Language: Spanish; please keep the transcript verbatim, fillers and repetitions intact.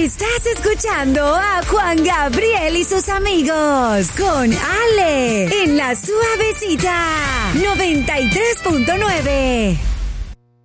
Estás escuchando a Juan Gabriel y sus amigos con Ale en La Suavecita noventa y tres punto nueve.